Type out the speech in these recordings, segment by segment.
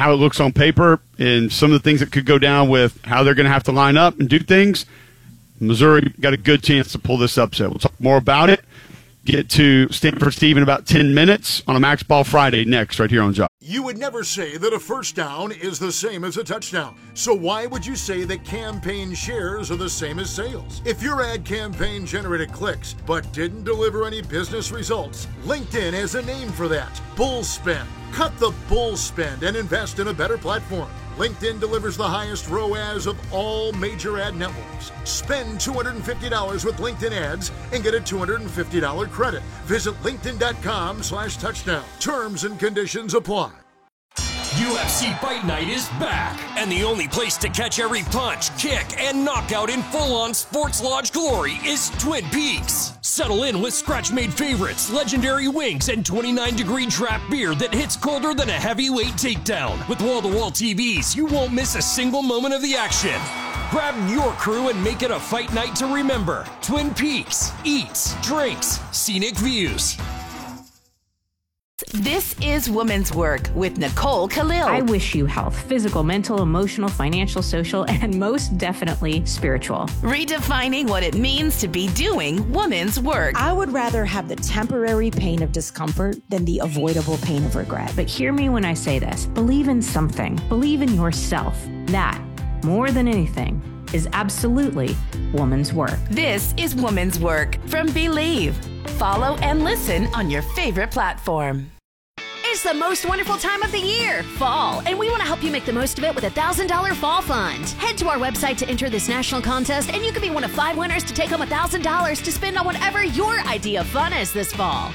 how it looks on paper and some of the things that could go down with how they're going to have to line up and do things, Missouri got a good chance to pull this upset. We'll talk more about it. Get to Stanford Steve in about 10 minutes on a Max Ball Friday next right here on Job. You would never say that a first down is the same as a touchdown. So why would you say that campaign shares are the same as sales? If your ad campaign generated clicks but didn't deliver any business results, LinkedIn has a name for that. Bull spend. Cut the bull spend and invest in a better platform. LinkedIn delivers the highest ROAS of all major ad networks. Spend $250 with LinkedIn ads and get a $250 credit. Visit linkedin.com/touchdown. Terms and conditions apply. UFC Fight Night is back, and the only place to catch every punch, kick, and knockout in full-on Sports Lodge glory is Twin Peaks. Settle in with scratch-made favorites, legendary wings, and 29-degree draft beer that hits colder than a heavyweight takedown. With wall-to-wall TVs, you won't miss a single moment of the action. Grab your crew and make it a fight night to remember. Twin Peaks. Eats, drinks, scenic views. This is Woman's Work with Nicole Khalil. I wish you health, physical, mental, emotional, financial, social, and most definitely spiritual. Redefining what it means to be doing woman's work. I would rather have the temporary pain of discomfort than the avoidable pain of regret. But hear me when I say this. Believe in something. Believe in yourself. That, more than anything, is absolutely woman's work. This is Woman's Work from Believe. Follow and listen on your favorite platform. It's the most wonderful time of the year, fall, and we want to help you make the most of it with a $1,000 fall fund. Head to our website to enter this national contest, and you could be one of 5 winners to take home $1,000 to spend on whatever your idea of fun is this fall.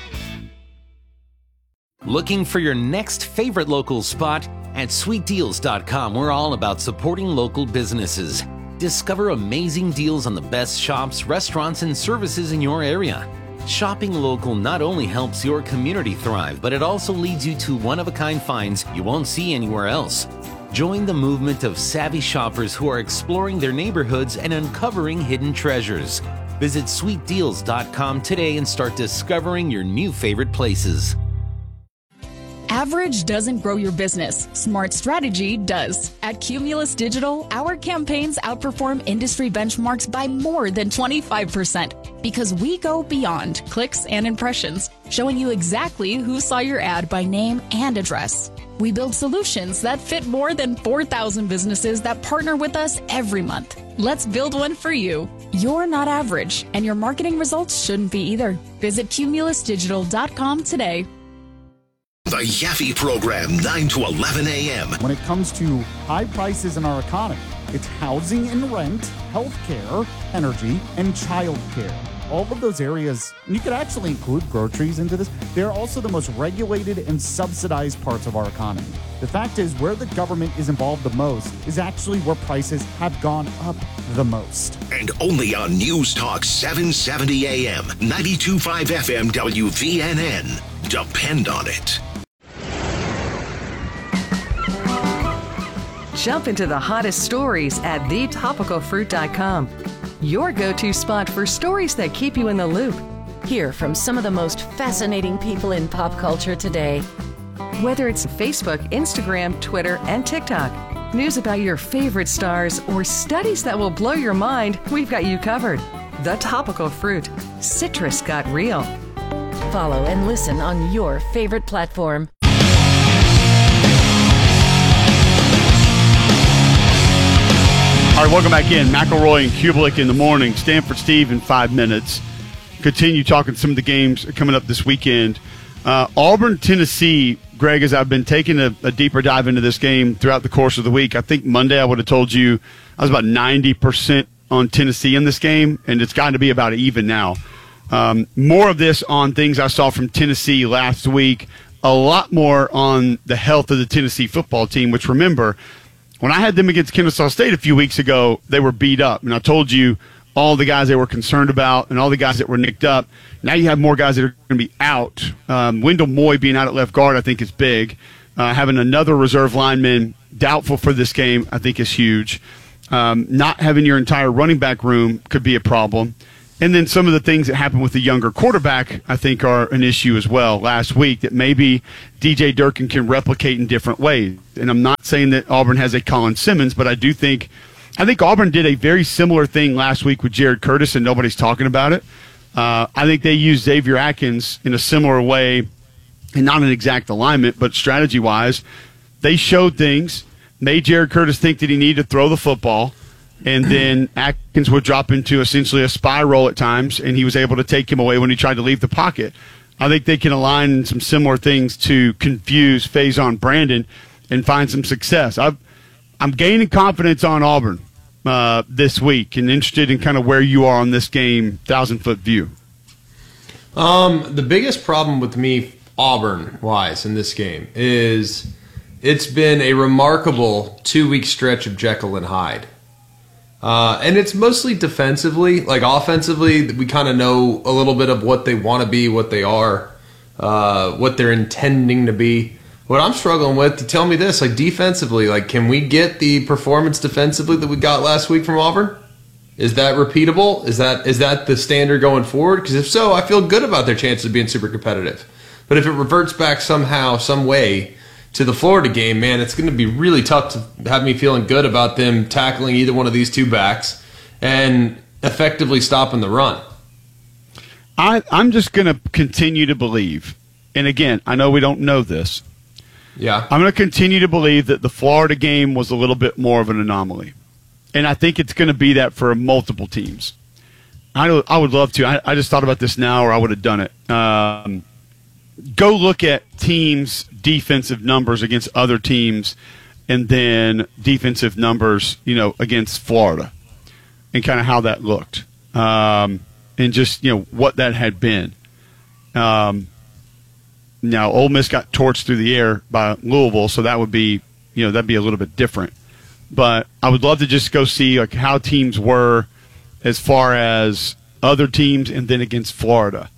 Looking for your next favorite local spot? At sweetdeals.com, we're all about supporting local businesses. Discover amazing deals on the best shops, restaurants, and services in your area. Shopping local not only helps your community thrive, but it also leads you to one-of-a-kind finds you won't see anywhere else. Join the movement of savvy shoppers who are exploring their neighborhoods and uncovering hidden treasures. Visit sweetdeals.com today and start discovering your new favorite places. Average doesn't grow your business. Smart strategy does. At Cumulus Digital, our campaigns outperform industry benchmarks by more than 25% because we go beyond clicks and impressions, showing you exactly who saw your ad by name and address. We build solutions that fit more than 4,000 businesses that partner with us every month. Let's build one for you. You're not average, and your marketing results shouldn't be either. Visit cumulusdigital.com today. The Yaffe Program, 9 to 11 a.m. When it comes to high prices in our economy, it's housing and rent, healthcare, energy, and childcare. All of those areas, and you could actually include groceries into this, they're also the most regulated and subsidized parts of our economy. The fact is, where the government is involved the most is actually where prices have gone up the most. And only on News Talk 770 AM, 92.5 FM WVNN. Depend on it. Jump into the hottest stories at thetopicalfruit.com. Your go-to spot for stories that keep you in the loop. Hear from some of the most fascinating people in pop culture today. Whether it's Facebook, Instagram, Twitter, and TikTok, news about your favorite stars, or studies that will blow your mind, we've got you covered. The Topical Fruit. Citrus got real. Follow and listen on your favorite platform. All right, welcome back in. McElroy and Kubelik in the morning. Stanford Steve in 5 minutes. Continue talking some of the games coming up this weekend. Auburn, Tennessee. Greg, as I've been taking a deeper dive into this game throughout the course of the week, I think Monday I would have told you I was about 90% on Tennessee in this game, and it's gotten to be about even now. More of this on things I saw from Tennessee last week. A lot more on the health of the Tennessee football team, which, remember, when I had them against Kennesaw State a few weeks ago, they were beat up. And I told you all the guys they were concerned about and all the guys that were nicked up. Now you have more guys that are going to be out. Wendell Moy being out at left guard, I think, is big. Having another reserve lineman doubtful for this game, I think, is huge. Not having your entire running back room could be a problem. And then some of the things that happened with the younger quarterback, I think, are an issue as well last week that maybe DJ Durkin can replicate in different ways. And I'm not saying that Auburn has a Colin Simmons, but I think Auburn did a very similar thing last week with Jared Curtis, and nobody's talking about it. I think they used Xavier Atkins in a similar way, and not an exact alignment, but strategy-wise. They showed things, made Jared Curtis think that he needed to throw the football, and then Atkins would drop into essentially a spy roll at times, and he was able to take him away when he tried to leave the pocket. I think they can align some similar things to confuse Faison Brandon and find some success. I'm gaining confidence on Auburn this week, and interested in kind of where you are on this game, 1,000-foot view. The biggest problem with me, Auburn-wise, in this game is it's been a remarkable 2-week stretch of Jekyll and Hyde. And it's mostly defensively. Like offensively, we kind of know a little bit of what they want to be, what they are, what they're intending to be. What I'm struggling with, to tell me this, like defensively, like can we get the performance defensively that we got last week from Auburn? Is that repeatable? Is that the standard going forward? Because if so, I feel good about their chances of being super competitive. But if it reverts back somehow, some way to the Florida game, man, it's going to be really tough to have me feeling good about them tackling either one of these two backs and effectively stopping the run. I'm just going to continue to believe, and again, I know we don't know this. Yeah. I'm going to continue to believe that the Florida game was a little bit more of an anomaly. And I think it's going to be that for multiple teams. I would love to. I just thought about this now, or I would have done it. Go look at teams' defensive numbers against other teams, and then defensive numbers, against Florida, and kind of how that looked, and just what that had been. Now, Ole Miss got torched through the air by Louisville, so that would be, that'd be a little bit different. But I would love to just go see like how teams were as far as other teams, and then against Florida,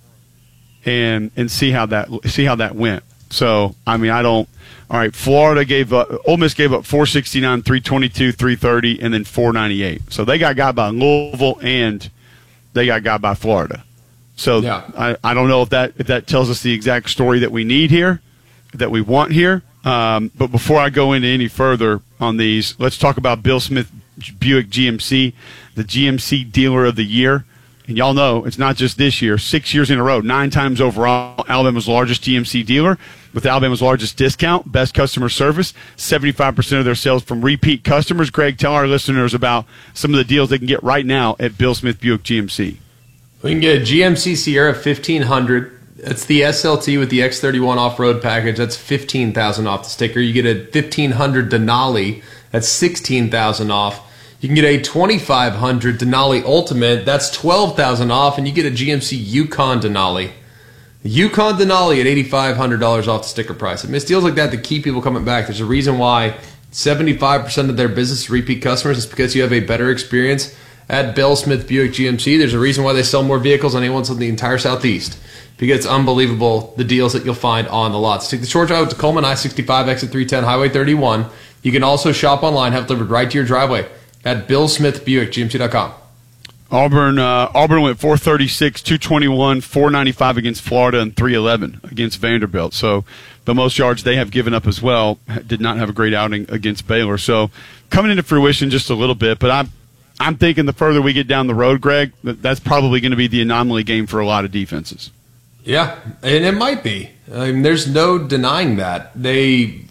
and see how that went. So I mean, all right. Florida Ole Miss gave up 469, 322, 330, and then 498. So they got by Louisville and they got by Florida. So yeah. I don't know if that tells us the exact story that we need here, that we want here. But before I go into any further on these, let's talk about Bill Smith Buick GMC, the GMC Dealer of the Year. And y'all know it's not just this year, 6 years in a row, 9 times overall, Alabama's largest GMC dealer with Alabama's largest discount, best customer service, 75% of their sales from repeat customers. Greg, tell our listeners about some of the deals they can get right now at Bill Smith Buick GMC. We can get a GMC Sierra 1500. That's the SLT with the X31 off-road package. That's $15,000 off the sticker. You get a 1500 Denali. That's $16,000 off. You can get a 2500 Denali Ultimate. That's $12,000 off, and you get a GMC Yukon Denali. The Yukon Denali at $8,500 off the sticker price. I mean, it's deals like that keep people coming back. There's a reason why 75% of their business is repeat customers. It's because you have a better experience at Bill Smith Buick GMC. There's a reason why they sell more vehicles than anyone else in the entire Southeast, because it's unbelievable the deals that you'll find on the lots. Take the short drive to Coleman, I-65, exit 310, Highway 31. You can also shop online, have it delivered right to your driveway at BillSmithBuickGMC.com. Auburn went 436, 221, 495 against Florida, and 311 against Vanderbilt. So the most yards they have given up as well. Did not have a great outing against Baylor. So coming into fruition just a little bit, but I'm thinking the further we get down the road, Greg, that's probably going to be the anomaly game for a lot of defenses. Yeah, and it might be. I mean, there's no denying that. They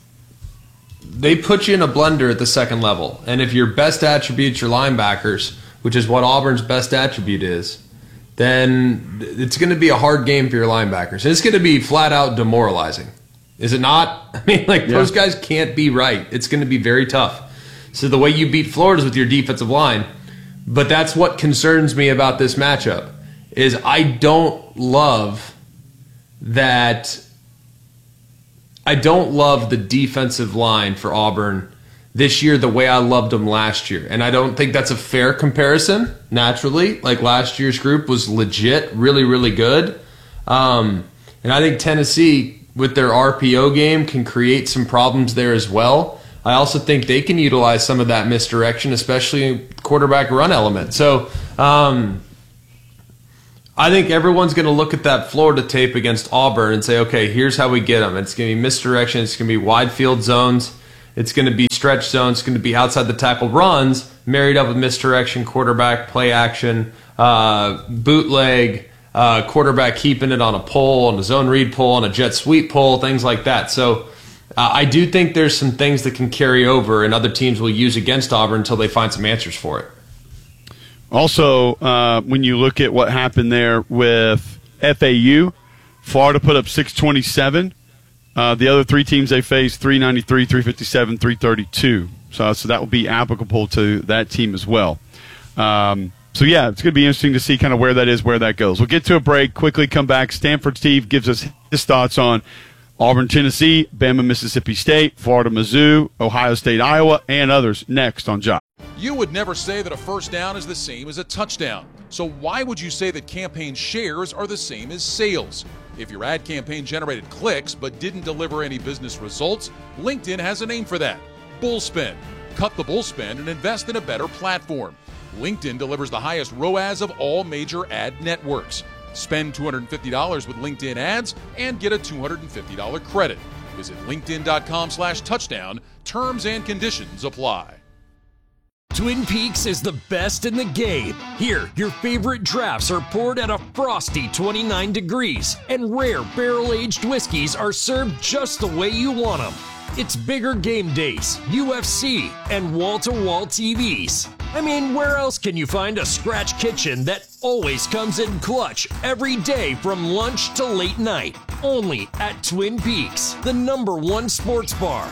put you in a blender at the second level. And if your best attribute's your linebackers, which is what Auburn's best attribute is, then it's going to be a hard game for your linebackers. And it's going to be flat out demoralizing. Is it not? I mean, those guys can't be right. It's going to be very tough. So the way you beat Florida is with your defensive line. But that's what concerns me about this matchup, is I don't love that. I don't love the defensive line for Auburn this year the way I loved them last year. And I don't think that's a fair comparison, naturally. Like last year's group was legit, really, really good. And I think Tennessee, with their RPO game, can create some problems there as well. I also think they can utilize some of that misdirection, especially quarterback run element. So I think everyone's going to look at that Florida tape against Auburn and say, okay, here's how we get them. It's going to be misdirection. It's going to be wide field zones. It's going to be stretch zones. It's going to be outside the tackle runs married up with misdirection, quarterback, play action, bootleg, quarterback keeping it on a pull, on a zone read pull, on a jet sweep pull, things like that. So I do think there's some things that can carry over and other teams will use against Auburn until they find some answers for it. Also, when you look at what happened there with FAU, Florida put up 627. The other three teams they faced, 393, 357, 332. So that will be applicable to that team as well. So, yeah, it's going to be interesting to see kind of where that is, where that goes. We'll get to a break, quickly come back. Stanford Steve gives us his thoughts on Auburn, Tennessee, Bama, Mississippi State, Florida, Mizzou, Ohio State, Iowa, and others next on Job. You would never say that a first down is the same as a touchdown. So why would you say that campaign shares are the same as sales? If your ad campaign generated clicks but didn't deliver any business results, LinkedIn has a name for that: Bullspend. Cut the bullspend and invest in a better platform. LinkedIn delivers the highest ROAS of all major ad networks. Spend $250 with LinkedIn ads and get a $250 credit. Visit linkedin.com/touchdown. Terms and conditions apply. Twin Peaks is the best in the game. Here, your favorite drafts are poured at a frosty 29 degrees, and rare barrel-aged whiskeys are served just the way you want them. It's bigger game days, UFC, and wall-to-wall TVs. I mean, where else can you find a scratch kitchen that always comes in clutch every day from lunch to late night? Only at Twin Peaks, the #1 sports bar.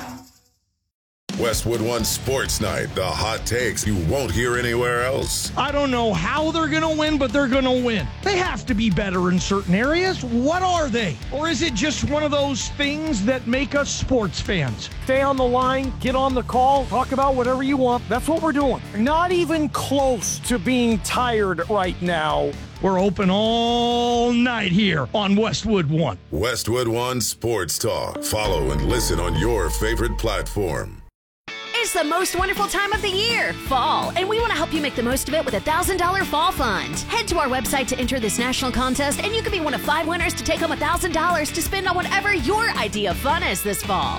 Westwood One Sports Night, the hot takes you won't hear anywhere else. I don't know how they're going to win, but they're going to win. They have to be better in certain areas. What are they? Or is it just one of those things that make us sports fans? Stay on the line, get on the call, talk about whatever you want. That's what we're doing. Not even close to being tired right now. We're open all night here on Westwood One. Westwood One Sports Talk. Follow and listen on your favorite platform. It's the most wonderful time of the year, fall, and we want to help you make the most of it with a $1,000 fall fund. Head to our website to enter this national contest, and you could be one of 5 winners to take home $1,000 to spend on whatever your idea of fun is this fall.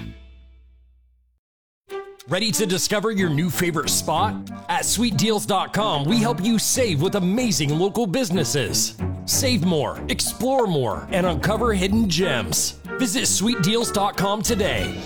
Ready to discover your new favorite spot? At sweetdeals.com, we help you save with amazing local businesses. Save more, explore more, and uncover hidden gems. Visit sweetdeals.com today.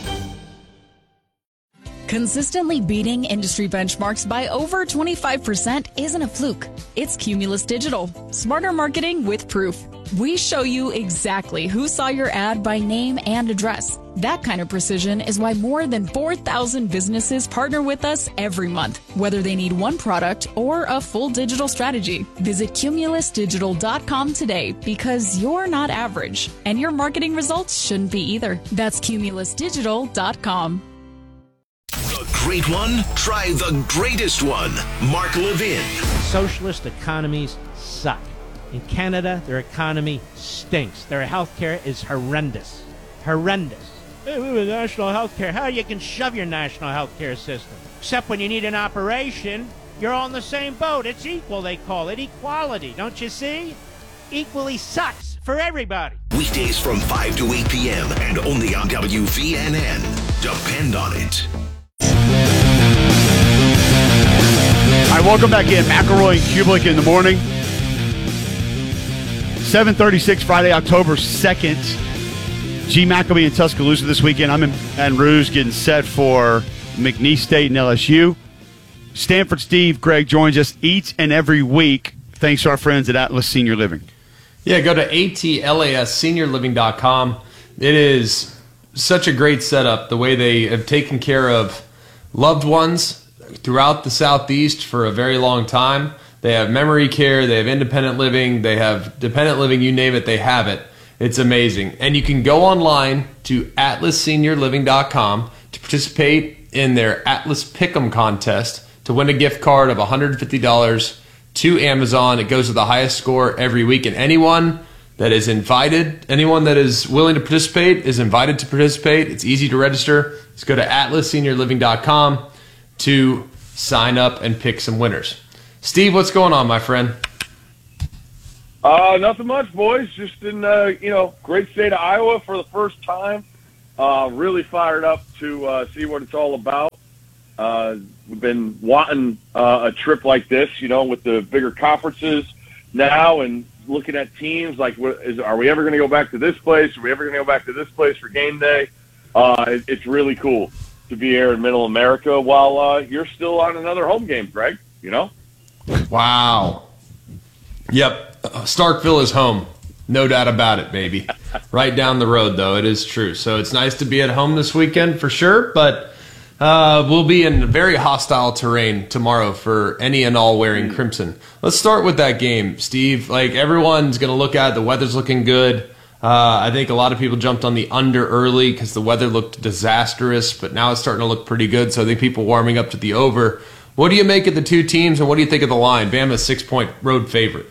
Consistently beating industry benchmarks by over 25% isn't a fluke. It's Cumulus Digital. Smarter marketing with proof. We show you exactly who saw your ad by name and address. That kind of precision is why more than 4,000 businesses partner with us every month, whether they need one product or a full digital strategy. Visit cumulusdigital.com today, because you're not average, and your marketing results shouldn't be either. That's cumulusdigital.com. The great one? Try the greatest one. Mark Levin. Socialist economies suck. In Canada, their economy stinks. Their healthcare is horrendous. Horrendous. National healthcare. How you can shove your national healthcare system? Except when you need an operation, you're all in the same boat. It's equal, they call it. Equality. Don't you see? Equally sucks for everybody. Weekdays from 5 to 8 p.m. and only on WVNN. Depend on it. All right, welcome back in. McElroy and Kublik in the morning. 7:36, Friday, October 2nd. G. McElvey in Tuscaloosa this weekend. I'm in Baton Rouge getting set for McNeese State and LSU. Stanford Steve, Greg joins us each and every week thanks to our friends at Atlas Senior Living. Yeah, go to atlasseniorliving.com. It is such a great setup, the way they have taken care of loved ones throughout the Southeast for a very long time. They have memory care, they have independent living, they have dependent living, you name it, they have it. It's amazing. And you can go online to atlasseniorliving.com to participate in their Atlas Pick'em contest to win a gift card of $150 to Amazon. It goes to the highest score every week. And anyone that is invited, anyone that is willing to participate is invited to participate. It's easy to register. Just go to atlasseniorliving.com to sign up and pick some winners. Steve, what's going on, my friend? Nothing much, boys. Just in, great state of Iowa for the first time. Really fired up to see what it's all about. We've been wanting a trip like this, with the bigger conferences now and looking at teams like, are we ever going to go back to this place? Are we ever going to go back to this place for game day? It's really cool to be here in Middle America while you're still on another home game, Greg, Wow. Yep. Starkville is home. No doubt about it, baby. Right down the road, though. It is true. So it's nice to be at home this weekend for sure, but we'll be in very hostile terrain tomorrow for any and all wearing crimson. Let's start with that game, Steve. Everyone's going to look at it. The weather's looking good. I think a lot of people jumped on the under early because the weather looked disastrous, but now it's starting to look pretty good, so I think people warming up to the over. What do you make of the two teams, and what do you think of the line? Bama's 6-point road favorite.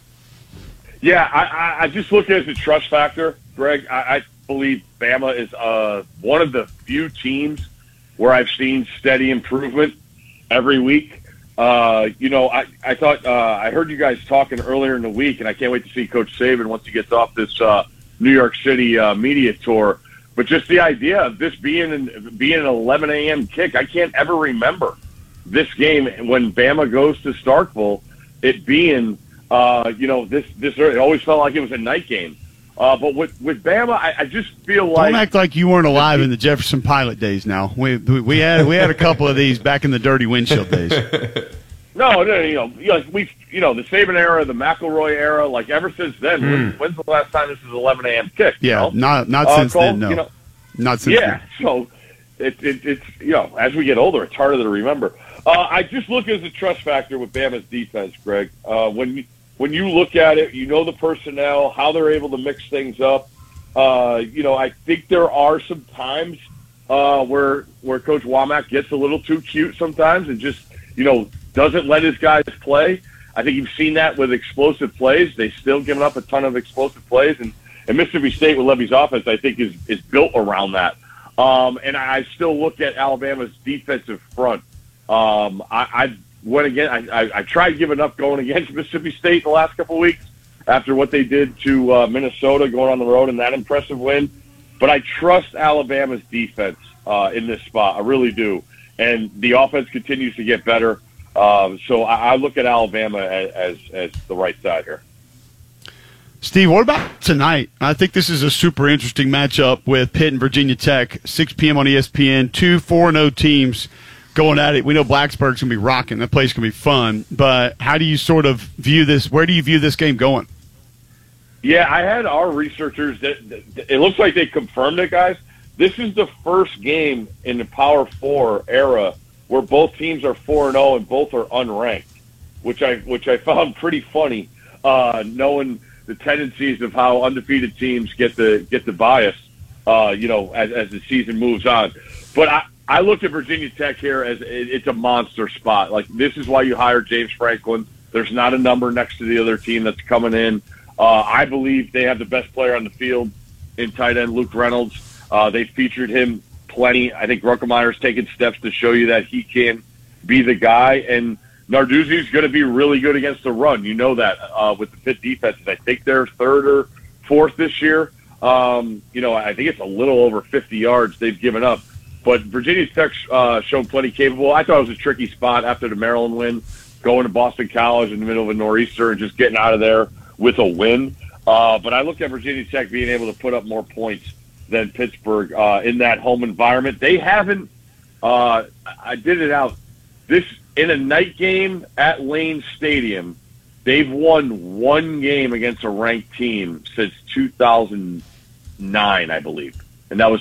Yeah, I just look at it as a trust factor, Greg. I believe Bama is one of the few teams where I've seen steady improvement every week. I thought I heard you guys talking earlier in the week, and I can't wait to see Coach Saban once he gets off this New York City media tour. But just the idea of this being an 11 a.m. kick, I can't ever remember this game when Bama goes to Starkville, it being this it always felt like it was a night game. But with Bama, I just feel like... Don't act like you weren't alive in the Jefferson Pilot days now. We had a couple of these back in the dirty windshield days. No, the Saban era, the McElroy era, ever since then, when's the last time this is 11 a.m. kick? Yeah, not since then, no. Not since then. So it's as we get older, it's harder to remember. I just look as a trust factor with Bama's defense, Greg. When you look at it, the personnel, how they're able to mix things up. I think there are some times where Coach Womack gets a little too cute sometimes and just, doesn't let his guys play. I think you've seen that with explosive plays. They still giving up a ton of explosive plays. And Mississippi State with Levy's offense, I think, is built around that. And I still look at Alabama's defensive front. I tried giving up going against Mississippi State the last couple of weeks after what they did to Minnesota going on the road in that impressive win. But I trust Alabama's defense in this spot. I really do. And the offense continues to get better. So I look at Alabama as the right side here. Steve, what about tonight? I think this is a super interesting matchup with Pitt and Virginia Tech, 6 p.m. on ESPN, 2 4-0 teams going at it. We know Blacksburg's going to be rocking. That play's going to be fun. But how do you sort of view this? Where do you view this game going? Yeah, I had our researchers. It looks like they confirmed it, guys. This is the first game in the Power 4 era where both teams are 4-0 and both are unranked, which I found pretty funny, knowing the tendencies of how undefeated teams get the bias, as the season moves on. But I looked at Virginia Tech here as it's a monster spot. This is why you hire James Franklin. There's not a number next to the other team that's coming in. I believe they have the best player on the field in tight end Luke Reynolds. They featured him plenty. I think Ruckemeier's taken steps to show you that he can be the guy. And Narduzzi's going to be really good against the run. You know that with the Pitt defenses. I think they're third or fourth this year. I think it's a little over 50 yards they've given up. But Virginia Tech's shown plenty capable. I thought it was a tricky spot after the Maryland win, going to Boston College in the middle of a nor'easter and just getting out of there with a win. But I look at Virginia Tech being able to put up more points than Pittsburgh in that home environment. They haven't I did it out. This in a night game at Lane Stadium, they've won one game against a ranked team since 2009, I believe. And that was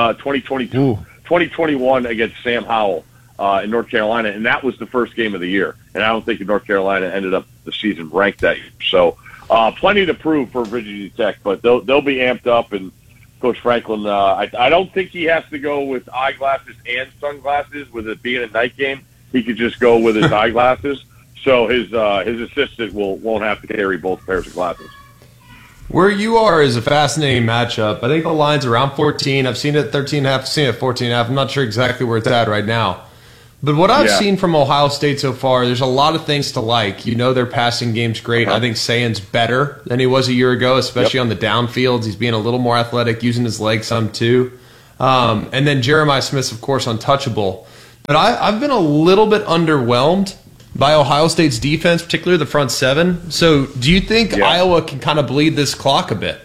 2021 against Sam Howell in North Carolina, and that was the first game of the year. And I don't think North Carolina ended up the season ranked that year. So plenty to prove for Virginia Tech, but they'll be amped up. And Coach Franklin, I don't think he has to go with eyeglasses and sunglasses with it being a night game. He could just go with his eyeglasses. So his assistant won't have to carry both pairs of glasses. Where you are is a fascinating matchup. I think the line's around 14. I've seen it at 13.5. I've seen it at 14.5. I'm not sure exactly where it's at right now. But what I've seen from Ohio State so far, there's a lot of things to like. Their passing game's great. I think Sayan's better than he was a year ago, especially on the downfields. He's being a little more athletic, using his legs some too. And then Jeremiah Smith's, of course, untouchable. But I've been a little bit underwhelmed by Ohio State's defense, particularly the front seven. So do you think Iowa can kind of bleed this clock a bit?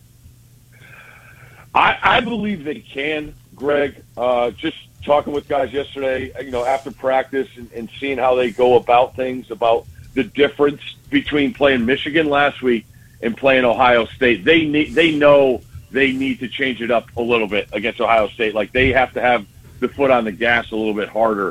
I believe they can, Greg. Just talking with guys yesterday, after practice and seeing how they go about things, about the difference between playing Michigan last week and playing Ohio State. They know they need to change it up a little bit against Ohio State. Like, they have to have the foot on the gas a little bit harder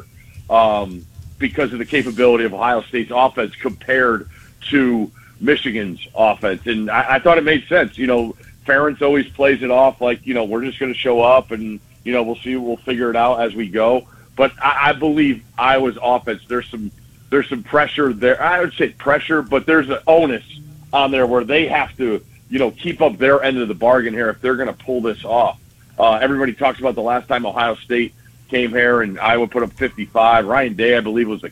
because of the capability of Ohio State's offense compared to Michigan's offense. And I thought it made sense. Ferentz always plays it off like, we're just going to show up and, we'll see. We'll figure it out as we go. But I believe Iowa's offense, there's some pressure there. I would say pressure, but there's an onus on there where they have to, keep up their end of the bargain here if they're going to pull this off. Everybody talks about the last time Ohio State came here and Iowa put up 55. Ryan Day, I believe, was a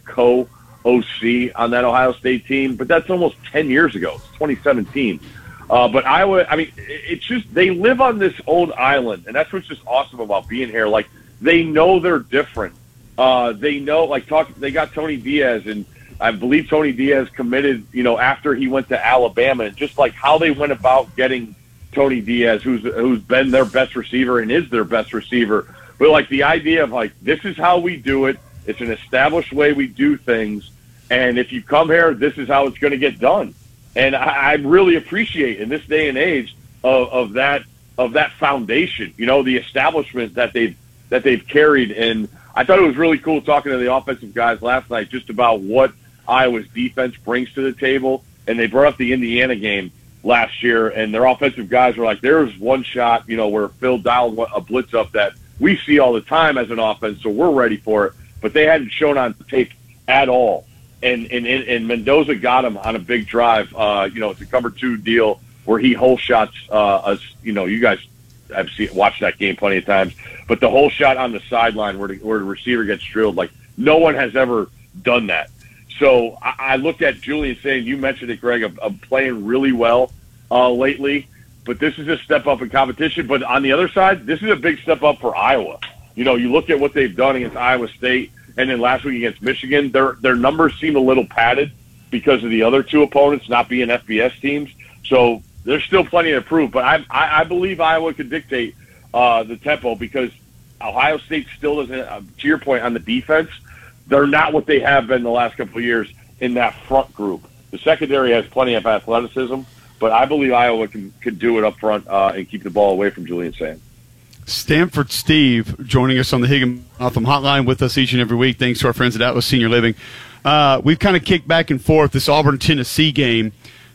co-OC on that Ohio State team, but that's almost 10 years ago. It's 2017. But Iowa, it's just they live on this old island, and that's what's just awesome about being here. Like, they know they're different. They know, they got Tony Diaz, and I believe Tony Diaz committed, after he went to Alabama, and just like how they went about getting Tony Diaz, who's been their best receiver and is their best receiver. But the idea of this is how we do it. It's an established way we do things, and if you come here, this is how it's going to get done. And I really appreciate in this day and age of that foundation, the establishment that they've carried. And I thought it was really cool talking to the offensive guys last night just about what Iowa's defense brings to the table. And they brought up the Indiana game last year, and their offensive guys were like, there's one shot, where Phil dialed a blitz up that we see all the time as an offense, so we're ready for it. But they hadn't shown on tape at all. And Mendoza got him on a big drive. It's a cover 2 deal where he hole shots us. You guys have watched that game plenty of times. But the hole shot on the sideline where the receiver gets drilled, no one has ever done that. So I looked at Julian saying, you mentioned it, Greg, of playing really well lately. But this is a step up in competition. But on the other side, this is a big step up for Iowa. You look at what they've done against Iowa State. And then last week against Michigan, their numbers seem a little padded because of the other two opponents not being FBS teams. So there's still plenty to prove. But I believe Iowa could dictate the tempo because Ohio State still doesn't, to your point, on the defense, they're not what they have been the last couple of years in that front group. The secondary has plenty of athleticism, but I believe Iowa can do it up front and keep the ball away from Julian Sayin. Stanford Steve joining us on the Higginbotham Hotline with us each and every week. Thanks to our friends at Atlas Senior Living. We've kind of kicked back and forth this Auburn-Tennessee game.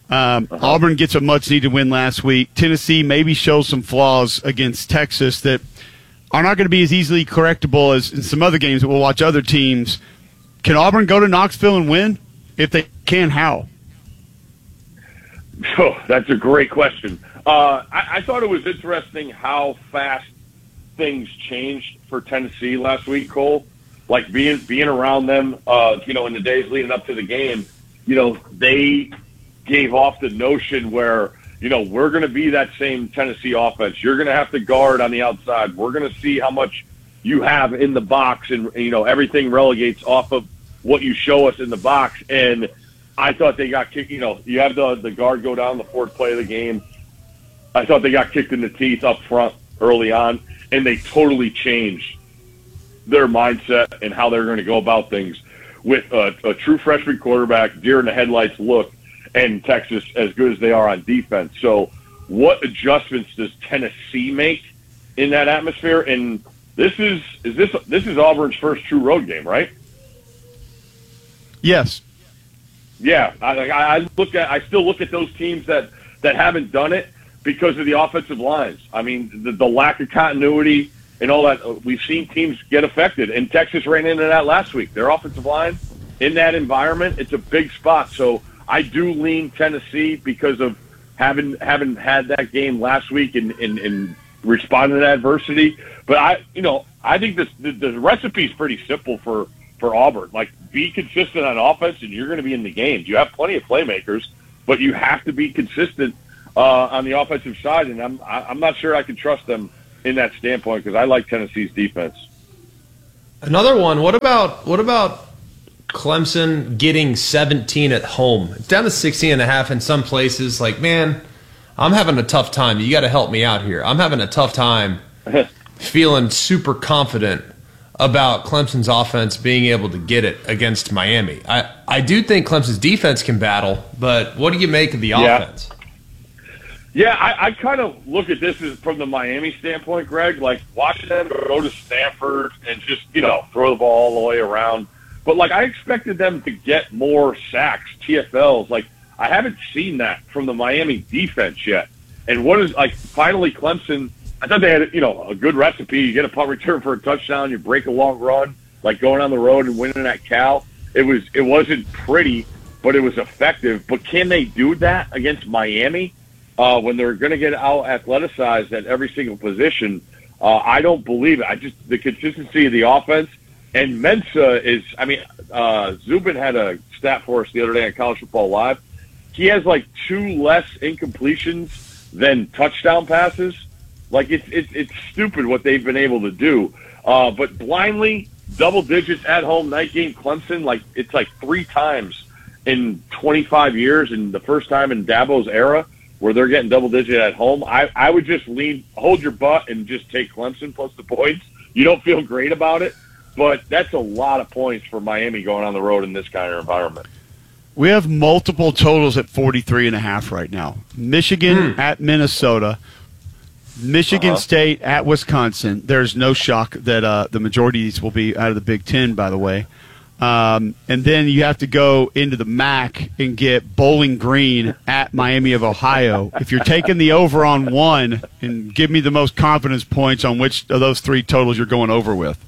Auburn gets a much-needed win last week. Tennessee maybe shows some flaws against Texas that are not going to be as easily correctable as in some other games that we'll watch other teams. Can Auburn go to Knoxville and win? If they can, how? Oh, that's a great question. I thought it was interesting how fast things changed for Tennessee last week, Cole. Like being around them, in the days leading up to the game, they gave off the notion where, we're going to be that same Tennessee offense. You're going to have to guard on the outside. We're going to see how much you have in the box, and everything relegates off of what you show us in the box. And I thought they got kicked. You have the guard go down the fourth play of the game. I thought they got kicked in the teeth up front early on, and they totally changed their mindset and how they're going to go about things with a true freshman quarterback, deer in the headlights look, and Texas as good as they are on defense. So what adjustments does Tennessee make in that atmosphere? And this is Auburn's first true road game, right? Yes. Yeah, I still look at those teams that haven't done it because of the offensive lines. I mean, the lack of continuity and all that. We've seen teams get affected, and Texas ran into that last week. Their offensive line in that environment, it's a big spot. So I do lean Tennessee because of having had that game last week and responding to adversity. But I think the recipe is pretty simple for Auburn. Like, be consistent on offense, and you're going to be in the games. You have plenty of playmakers, but you have to be consistent on the offensive side. And I'm not sure I can trust them in that standpoint because I like Tennessee's defense. Another one. What about Clemson getting 17 at home? It's down to 16.5 in some places. Like, man, I'm having a tough time. You got to help me out here. I'm having a tough time feeling super confident about Clemson's offense being able to get it against Miami. I do think Clemson's defense can battle, but what do you make of the offense? Yeah, I kind of look at this as from the Miami standpoint, Greg, like watching them go to Stanford and just, throw the ball all the way around. But, like, I expected them to get more sacks, TFLs. Like, I haven't seen that from the Miami defense yet. And finally Clemson, I thought they had, a good recipe. You get a punt return for a touchdown, you break a long run, like going on the road and winning at Cal. It wasn't pretty, but it was effective. But can they do that against Miami when they're going to get out athleticized at every single position? I don't believe it. The consistency of the offense. And Mensa Zubin had a stat for us the other day on College Football Live. He has like 2 less incompletions than touchdown passes. Like, it's stupid what they've been able to do. But blindly, double digits at home, night game Clemson, it's 3 times in 25 years, and the first time in Dabo's era where they're getting double digit at home. I would just hold your butt and just take Clemson plus the points. You don't feel great about it, but that's a lot of points for Miami going on the road in this kind of environment. We have multiple totals at 43.5 right now. Michigan at Minnesota, Michigan State at Wisconsin. There's no shock that the majority of these will be out of the Big Ten, by the way. And then you have to go into the MAC and get Bowling Green at Miami of Ohio. If you're taking the over on one, and give me the most confidence points on which of those 3 totals you're going over with.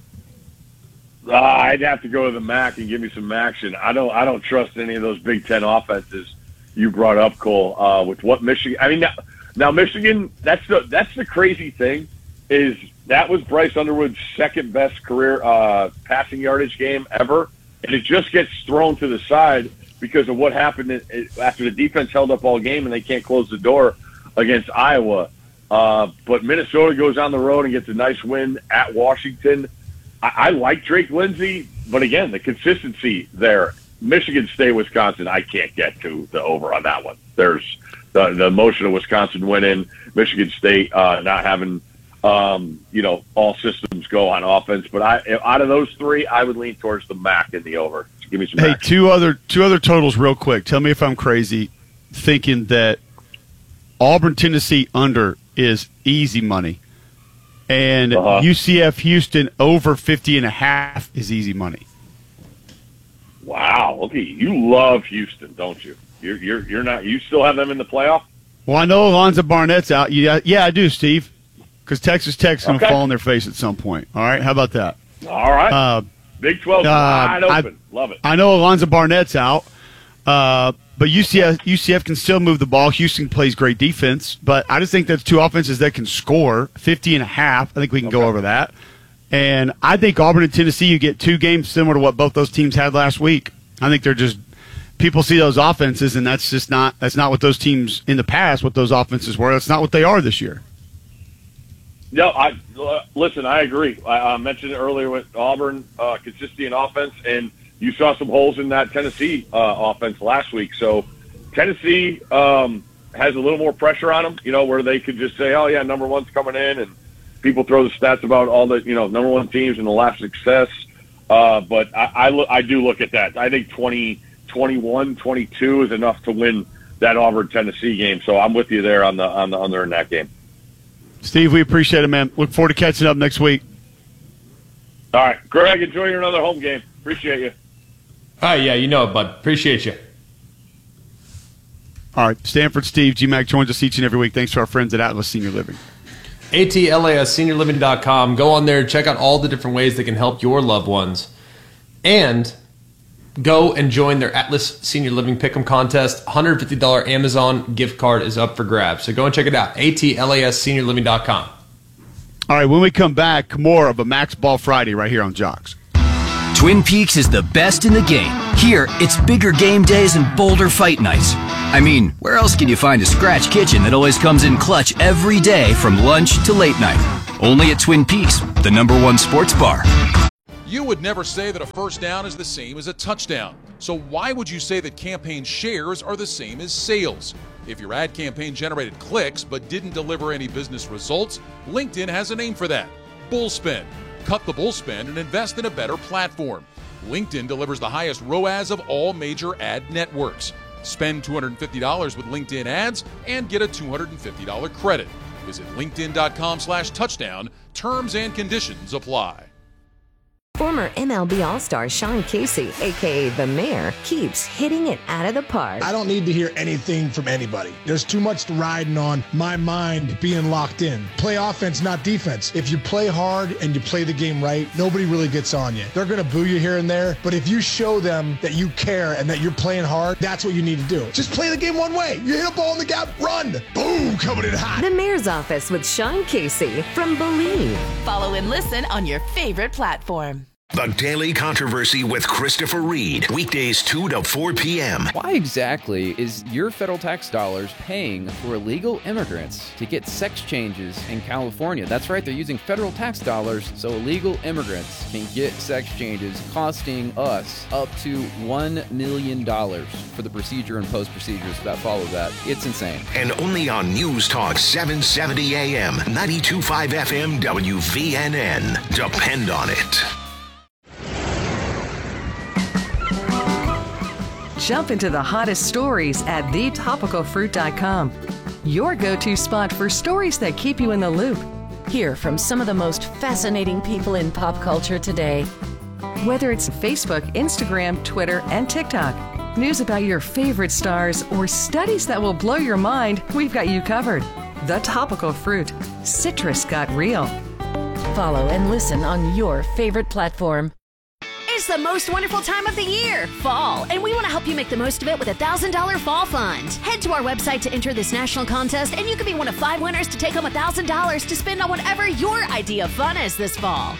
I'd have to go to the MAC and give me some action. I don't trust any of those Big Ten offenses you brought up, Cole. With what Michigan? Now Michigan. That's the crazy thing is that was Bryce Underwood's second best career passing yardage game ever, and it just gets thrown to the side because of what happened after the defense held up all game and they can't close the door against Iowa. But Minnesota goes on the road and gets a nice win at Washington. I like Drake Lindsey, but again, the consistency there. Michigan State, Wisconsin, I can't get to the over on that one. There's the emotion of Wisconsin winning, Michigan State not having, all systems go on offense. But out of those 3, I would lean towards the MAC in the over. So give me some. Hey, action. two other totals real quick. Tell me if I'm crazy thinking that Auburn, Tennessee under is easy money. And UCF Houston over 50.5 is easy money. Wow, okay, you love Houston, don't you? You're not. You still have them in the playoff? Well, I know Alonzo Barnett's out. Yeah, I do, Steve. Because Texas Tech's going to fall on their face at some point. All right, how about that? All right. Big 12 wide open. Love it. I know Alonzo Barnett's out. But UCF can still move the ball. Houston plays great defense. But I just think that's 2 offenses that can score 50.5. I think we can go over that. And I think Auburn and Tennessee, you get 2 games similar to what both those teams had last week. I think they're just people see those offenses, and that's not what those teams in the past, what those offenses were. That's not what they are this year. No, listen, I agree. I mentioned it earlier with Auburn, consistency in offense, and you saw some holes in that Tennessee offense last week. So Tennessee has a little more pressure on them, where they could just say, oh, yeah, number 1's coming in, and people throw the stats about all the, number 1 teams and the lack of success. But I do look at that. I think 21, 22 is enough to win that Auburn-Tennessee game. So I'm with you there on the under in that game. Steve, we appreciate it, man. Look forward to catching up next week. All right. Greg, enjoy your another home game. Appreciate you. Yeah, you know it, bud. Appreciate you. All right. Stanford Steve, GMAC joins us each and every week. Thanks to our friends at Atlas Senior Living. ATLASSeniorliving.com. Go on there, check out all the different ways they can help your loved ones. And go and join their Atlas Senior Living Pick'em contest. $150 Amazon gift card is up for grabs. So go and check it out. ATLASSeniorliving.com. All right, when we come back, more of a Max Ball Friday right here on Jocks. Twin Peaks is the best in the game. Here, it's bigger game days and bolder fight nights. I mean, where else can you find a scratch kitchen that always comes in clutch every day from lunch to late night? Only at Twin Peaks, the #1 sports bar. You would never say that a first down is the same as a touchdown. So why would you say that campaign shares are the same as sales? If your ad campaign generated clicks but didn't deliver any business results, LinkedIn has a name for that: Bullspend. Cut the bullspend and invest in a better platform. LinkedIn delivers the highest ROAS of all major ad networks. Spend $250 with LinkedIn ads and get a $250 credit. Visit linkedin.com/touchdown. Terms and conditions apply. Former MLB All-Star Sean Casey, a.k.a. The Mayor, keeps hitting it out of the park. I don't need to hear anything from anybody. There's too much riding on my mind being locked in. Play offense, not defense. If you play hard and you play the game right, nobody really gets on you. They're going to boo you here and there, but if you show them that you care and that you're playing hard, that's what you need to do. Just play the game one way. You hit a ball in the gap, run. Boom, coming in hot. The Mayor's Office with Sean Casey from Believe. Follow and listen on your favorite platform. The Daily Controversy with Christopher Reed. Weekdays 2 to 4 p.m. Why exactly is your federal tax dollars paying for illegal immigrants to get sex changes in California? That's right, they're using federal tax dollars so illegal immigrants can get sex changes, costing us up to $1 million for the procedure and post-procedures that follow that. It's insane. And only on News Talk 770 AM, 92.5 FM, WVNN. Depend on it. Jump into the hottest stories at thetopicalfruit.com. Your go-to spot for stories that keep you in the loop. Hear from some of the most fascinating people in pop culture today. Whether it's Facebook, Instagram, Twitter, and TikTok, news about your favorite stars, or studies that will blow your mind, we've got you covered. The Topical Fruit. Citrus got real. Follow and listen on your favorite platform. It's the most wonderful time of the year, fall, and we want to help you make the most of it with a $1,000 fall fund. Head to our website to enter this national contest, and you could be one of 5 winners to take home $1,000 to spend on whatever your idea of fun is this fall.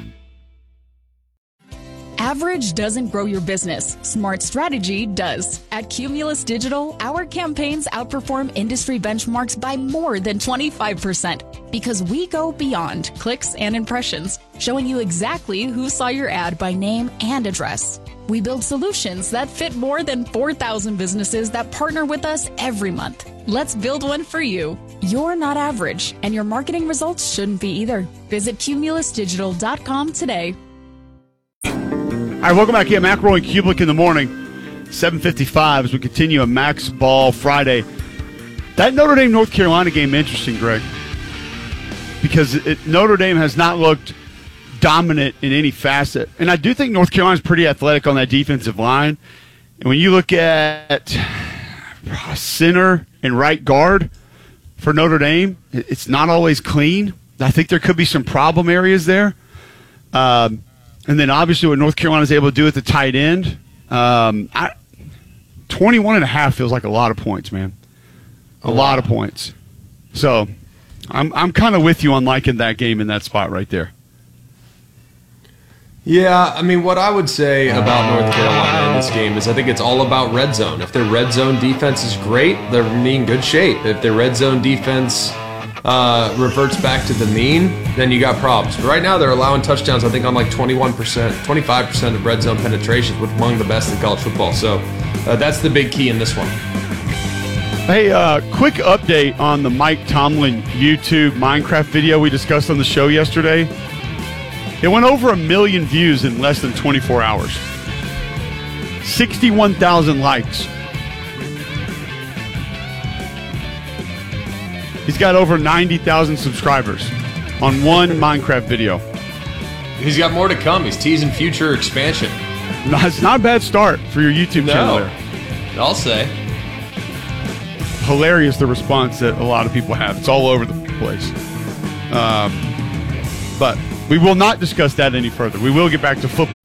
Average doesn't grow your business. Smart strategy does. At Cumulus Digital, our campaigns outperform industry benchmarks by more than 25% because we go beyond clicks and impressions, showing you exactly who saw your ad by name and address. We build solutions that fit more than 4,000 businesses that partner with us every month. Let's build one for you. You're not average, and your marketing results shouldn't be either. Visit cumulusdigital.com today. All right, welcome back here. McElroy and Kublik in the morning, 7:55 as we continue a Max Ball Friday. That Notre Dame-North Carolina game, interesting, Greg, because Notre Dame has not looked dominant in any facet. And I do think North Carolina's pretty athletic on that defensive line. And when you look at center and right guard for Notre Dame, it's not always clean. I think there could be some problem areas there. And then obviously what North Carolina is able to do at the tight end, 21.5 feels like a lot of points, man. A lot of points. So I'm kind of with you on liking that game in that spot right there. Yeah, I mean, what I would say about North Carolina in this game is I think it's all about red zone. If their red zone defense is great, they're in good shape. If their red zone defense reverts back to the mean, then you got problems. But right now they're allowing touchdowns, I think, on like 21%, 25% of red zone penetrations, with among the best in college football. So that's the big key in this one. Hey, quick update on the Mike Tomlin YouTube Minecraft video we discussed on the show yesterday. It went over 1 million views in less than 24 hours. 61,000 likes. He's got over 90,000 subscribers on one Minecraft video. He's got more to come. He's teasing future expansion. No, it's not a bad start for your YouTube channel there. I'll say. Hilarious, the response that a lot of people have. It's all over the place. But we will not discuss that any further. We will get back to football.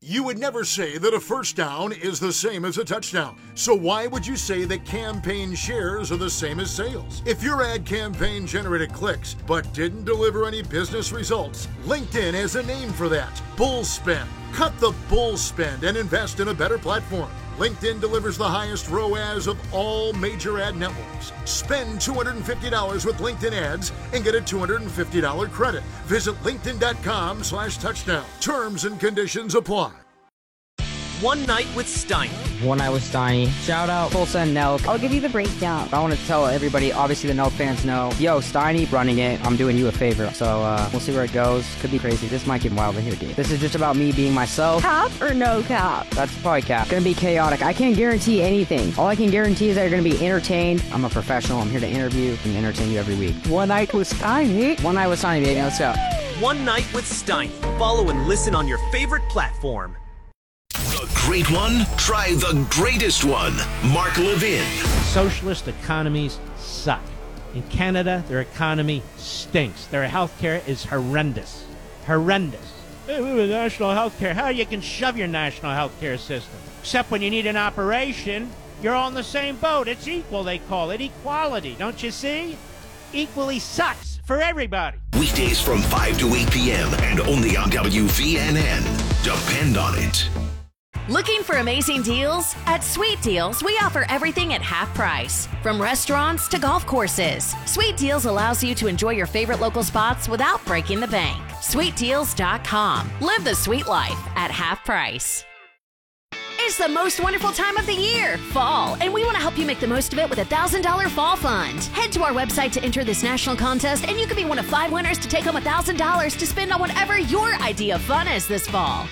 You would never say that a first down is the same as a touchdown. So why would you say that campaign shares are the same as sales? If your ad campaign generated clicks but didn't deliver any business results, LinkedIn has a name for that: bull spend. Cut the bull spend and invest in a better platform. LinkedIn delivers the highest ROAS of all major ad networks. Spend $250 with LinkedIn ads and get a $250 credit. Visit linkedin.com/touchdown. Terms and conditions apply. One Night with Steiny. One Night with Steiny. Shout out Tulsa and Nelk. I'll give you the breakdown. I want to tell everybody, obviously the Nelk fans know, yo, Steiny running it, I'm doing you a favor. So we'll see where it goes. Could be crazy. This might get wild in here, dude. This is just about me being myself. Cap or no cap? That's probably cap. Gonna be chaotic. I can't guarantee anything. All I can guarantee is that you're gonna be entertained. I'm a professional. I'm here to interview and entertain you every week. One Night with Steiny. One Night with Steiny, baby. Let's go. One Night with Steiny. Follow and listen on your favorite platform. The great one? Try the greatest one. Mark Levin. Socialist economies suck. In Canada, their economy stinks. Their healthcare is horrendous. Horrendous. Hey, we have national healthcare. How you can shove your national healthcare system? Except when you need an operation, you're all in the same boat. It's equal, they call it. Equality, don't you see? Equally sucks for everybody. Weekdays from 5 to 8 p.m. and only on WVNN. Depend on it. Looking for amazing deals? At Sweet Deals, we offer everything at half price. From restaurants to golf courses, Sweet Deals allows you to enjoy your favorite local spots without breaking the bank. SweetDeals.com. Live the sweet life at half price. It's the most wonderful time of the year, fall, and we want to help you make the most of it with a $1,000 fall fund. Head to our website to enter this national contest, and you could be one of 5 winners to take home $1,000 to spend on whatever your idea of fun is this fall.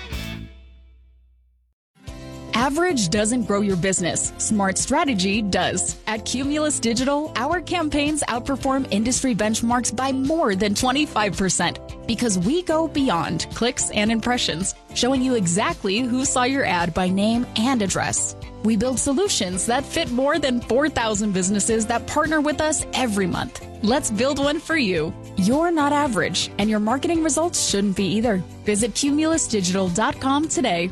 Average doesn't grow your business. Smart strategy does. At Cumulus Digital, our campaigns outperform industry benchmarks by more than 25% because we go beyond clicks and impressions, showing you exactly who saw your ad by name and address. We build solutions that fit more than 4,000 businesses that partner with us every month. Let's build one for you. You're not average, and your marketing results shouldn't be either. Visit cumulusdigital.com today.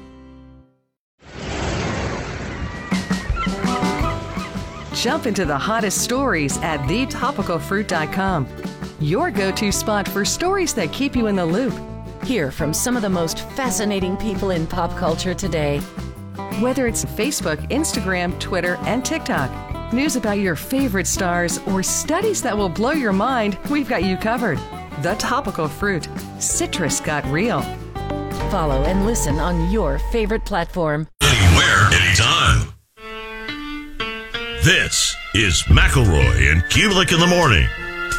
Jump into the hottest stories at thetopicalfruit.com. Your go-to spot for stories that keep you in the loop. Hear from some of the most fascinating people in pop culture today. Whether it's Facebook, Instagram, Twitter, and TikTok, news about your favorite stars, or studies that will blow your mind, we've got you covered. The Topical Fruit. Citrus got real. Follow and listen on your favorite platform. Anywhere, anytime. This is McElroy and Kubelik in the morning.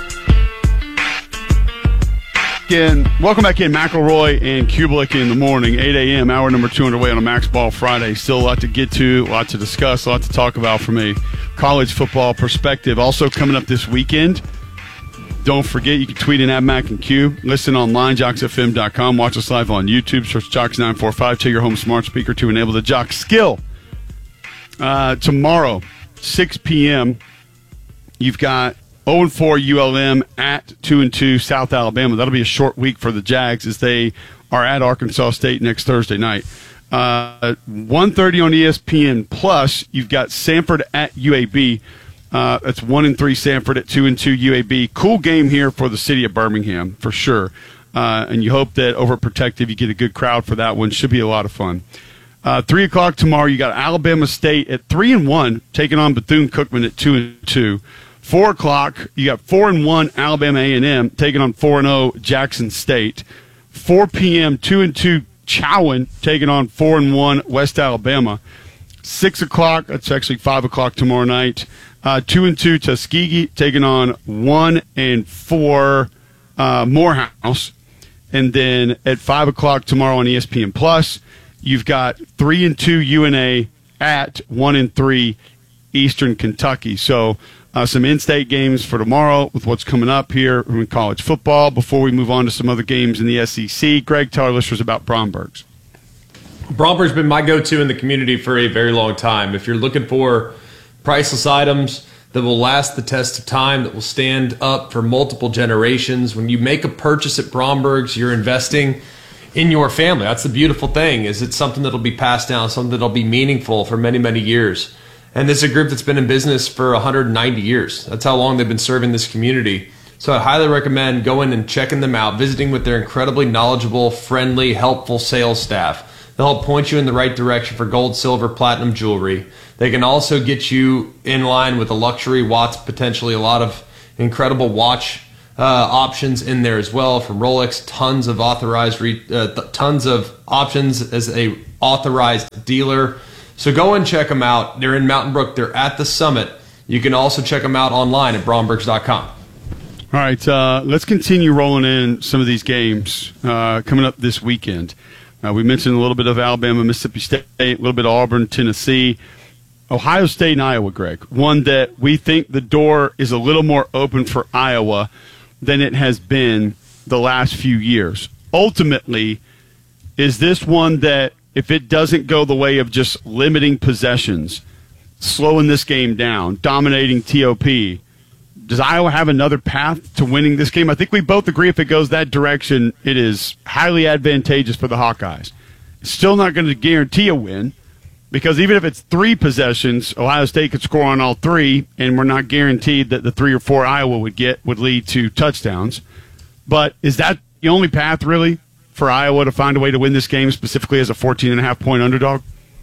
Again, welcome back in, McElroy and Kubelik in the morning, 8 a.m., hour number 2 underway on a Max Ball Friday. Still a lot to get to, a lot to discuss, a lot to talk about from a college football perspective. Also coming up this weekend, don't forget, you can tweet in at Mac and Q. Listen online, JocksFM.com. Watch us live on YouTube. Search Jocks945. Take your home smart speaker to enable the Jock skill. Tomorrow, 6 p.m., you've got 0-4 ULM at 2-2 South Alabama. That'll be a short week for the Jags as they are at Arkansas State next Thursday night. 1:30 on ESPN Plus, you've got Samford at UAB. That's 1-3 Samford at 2-2 UAB. Cool game here for the city of Birmingham, for sure. And you hope that Overprotective, you get a good crowd for that one. Should be a lot of fun. 3 o'clock tomorrow, you got Alabama State at 3-1, taking on Bethune-Cookman at 2-2. 4 o'clock, you got 4-1 Alabama A&M taking on 4-0 Jackson State. 4 p.m., 2-2 Chowan taking on 4-1 West Alabama. 6 o'clock, that's actually 5 o'clock tomorrow night. 2-2 Tuskegee taking on 1-4 Morehouse. And then at 5 o'clock tomorrow on ESPN Plus, you've got 3-2 UNA at 1-3 Eastern Kentucky. So some in-state games for tomorrow with what's coming up here in college football. Before we move on to some other games in the SEC, Greg, tell our listeners about Bromberg's. Bromberg's been my go-to in the community for a very long time. If you're looking for priceless items that will last the test of time, that will stand up for multiple generations, when you make a purchase at Bromberg's, you're investing in your family. That's the beautiful thing, is it's something that'll be passed down, something that'll be meaningful for many, many years. And this is a group that's been in business for 190 years. That's how long they've been serving this community. So I highly recommend going and checking them out, visiting with their incredibly knowledgeable, friendly, helpful sales staff. They'll help point you in the right direction for gold, silver, platinum jewelry. They can also get you in line with a luxury watch, potentially a lot of incredible watch options in there as well from Rolex. Tons of tons of options as a authorized dealer. So go and check them out. They're in Mountain Brook. They're at the Summit. You can also check them out online at Brombergs.com. All right, let's continue rolling in some of these games coming up this weekend. We mentioned a little bit of Alabama, Mississippi State, a little bit of Auburn, Tennessee. Ohio State and Iowa, Greg. One that we think the door is a little more open for Iowa than it has been the last few years. Ultimately, is this one that if it doesn't go the way of just limiting possessions, slowing this game down, dominating TOP, does Iowa have another path to winning this game? I think we both agree if it goes that direction, it is highly advantageous for the Hawkeyes. It's still not going to guarantee a win because even if it's 3 possessions, Ohio State could score on all 3, and we're not guaranteed that the 3 or 4 Iowa would lead to touchdowns. But is that the only path, really, for Iowa to find a way to win this game, specifically as a 14.5-point underdog?